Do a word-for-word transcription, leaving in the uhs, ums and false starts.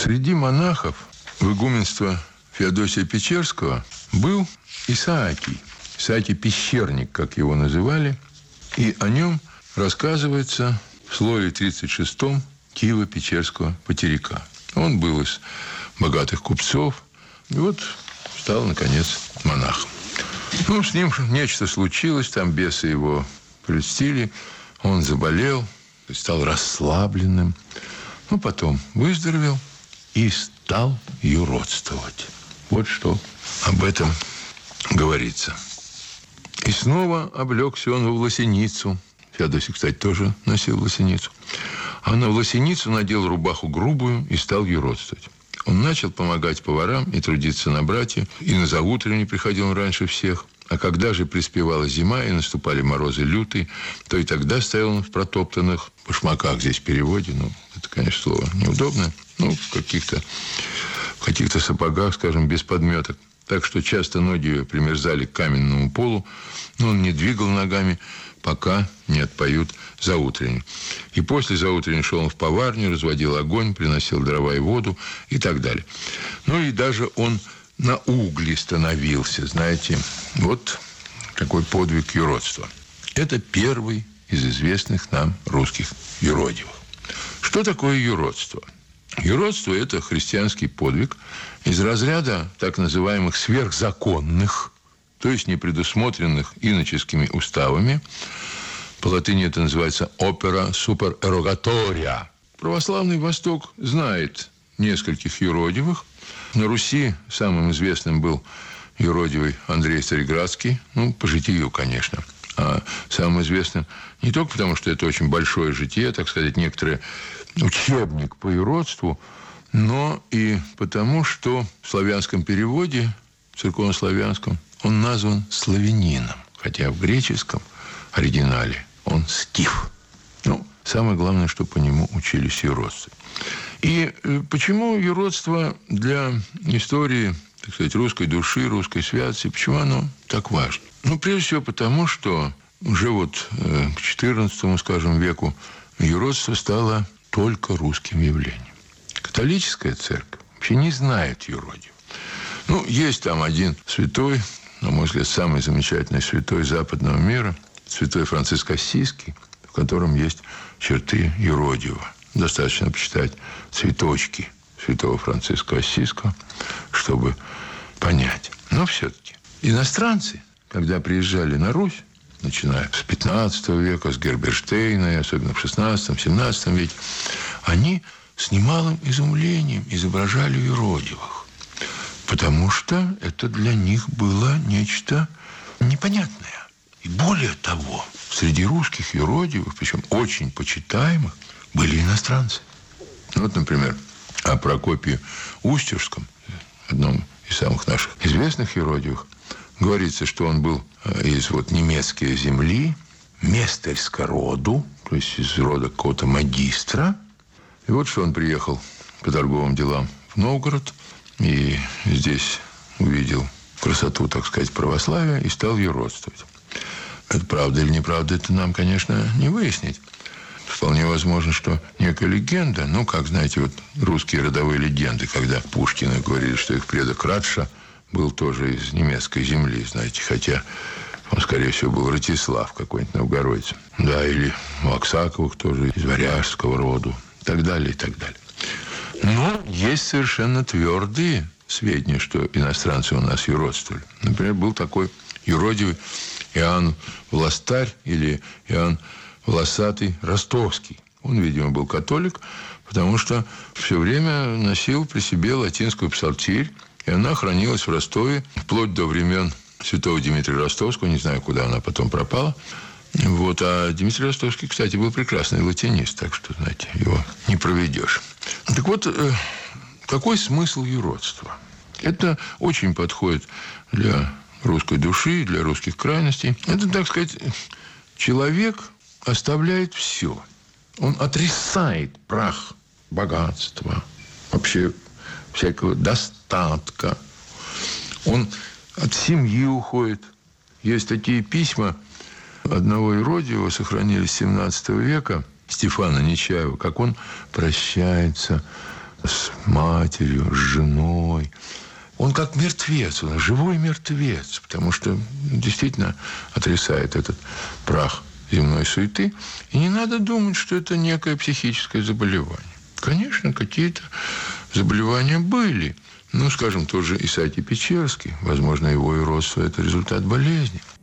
Среди монахов в игуменство Феодосия Печерского был Исаакий. Исаакий Пещерник, как его называли. И о нем рассказывается в слове тридцать шестом Киево-Печерского потеряка. Он был из богатых купцов. И вот стал, наконец, монахом. Ну, с ним нечто случилось. Там бесы его прельстили. Он заболел, стал расслабленным. Ну, потом выздоровел и стал юродствовать. Вот что об этом говорится. И снова облегся он в власеницу. Феодосий, кстати, тоже носил власеницу. А на власеницу надел рубаху грубую и стал юродствовать. Он начал помогать поварам и трудиться на братья. И на заутренне приходил он раньше всех. А когда же приспевала зима и наступали морозы лютые, то и тогда стоял он в протоптанных башмаках. Здесь в переводе, ну, это, конечно, слово неудобное. Ну, в каких-то, в каких-то сапогах, скажем, без подметок. Так что часто ноги ее примерзали к каменному полу, но он не двигал ногами, пока не отпоют заутренне. И после заутренне шел он в поварню, разводил огонь, приносил дрова и воду и так далее. Ну и даже он на угли становился, знаете. Вот такой подвиг юродства. Это первый из известных нам русских юродивых. Что такое юродство? Юродство – это христианский подвиг из разряда так называемых сверхзаконных, то есть не предусмотренных иноческими уставами. По латыни это называется «opera supererogatoria». Православный Восток знает нескольких юродивых. На Руси самым известным был юродивый Андрей Цареградский, ну, по житию, конечно. А самым известным не только потому, что это очень большое житие, так сказать, некоторый учебник по юродству, но и потому, что в славянском переводе, церковнославянском, он назван славянином, хотя в греческом оригинале он скиф. Ну, самое главное, что по нему учились юродцы. И почему юродство для истории, так сказать, русской души, русской святости, почему оно так важно? Ну, прежде всего потому, что уже вот к четырнадцатому, скажем, веку юродство стало только русским явлением. Католическая церковь вообще не знает юродив. Ну, есть там один святой, на мой взгляд, самый замечательный святой западного мира, святой Франциск Ассизский, в котором есть черты юродива. Достаточно почитать цветочки святого Франциска Ассизского, чтобы понять. Но все-таки иностранцы, когда приезжали на Русь, начиная с пятнадцатого века, с Герберштейна, и особенно в шестнадцатом-семнадцатом веке, они с немалым изумлением изображали юродивых, потому что это для них было нечто непонятное. И более того, среди русских юродивых, причем очень почитаемых, были иностранцы. Вот, например, о Прокопии Устюжском, одном из самых наших известных юродивых, говорится, что он был из вот немецкой земли, местерска роду, то есть из рода какого-то магистра. И вот что он приехал по торговым делам в Новгород, и здесь увидел красоту, так сказать, православия и стал юродствовать. Это правда или неправда, это нам, конечно, не выяснить. Вполне возможно, что некая легенда, ну, как, знаете, вот русские родовые легенды, когда Пушкины говорили, что их предок Радша был тоже из немецкой земли, знаете, хотя он, скорее всего, был Ратислав какой-нибудь новгородец. Да, или у Аксаковых тоже из варяжского роду, и так далее, и так далее. Но есть совершенно твердые сведения, что иностранцы у нас юродствовали. Например, был такой юродивый Иоанн Властарь или Иоанн Волосатый Ростовский. Он, видимо, был католик, потому что все время носил при себе латинскую псалтирь, и она хранилась в Ростове вплоть до времен святого Дмитрия Ростовского. Не знаю, куда она потом пропала. Вот. А Дмитрий Ростовский, кстати, был прекрасный латинист, так что, знаете, его не проведешь. Так вот, какой смысл юродства? Это очень подходит для русской души, для русских крайностей. Это, так сказать, человек оставляет все. Он отрицает прах богатства, вообще всякого достатка. Он от семьи уходит. Есть такие письма одного юродивого, сохранились с семнадцатого века, Стефана Нечаева, как он прощается с матерью, с женой. Он как мертвец, он живой мертвец, потому что действительно отрицает этот прах земной суеты. И не надо думать, что это некое психическое заболевание. Конечно, какие-то заболевания были. Ну, скажем, тот же Исааки Печерский. Возможно, его иродство – это результат болезни.